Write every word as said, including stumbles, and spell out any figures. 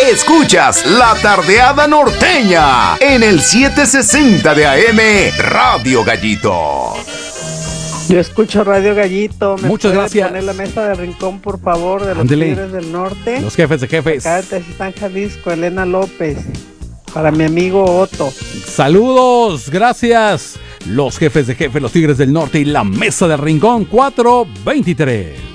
Escuchas La Tardeada Norteña en el setecientos sesenta de A M Radio Gallito. Yo escucho Radio Gallito. ¿Me Muchas gracias. poner la mesa de rincón, por favor, de los Ándele. Tigres del Norte? Los jefes de jefes. Acá de Tezistán, Jalisco, Elena López. Para mi amigo Otto. Saludos, gracias. Los jefes de jefes, los Tigres del Norte y la mesa de rincón cuatro veintitrés.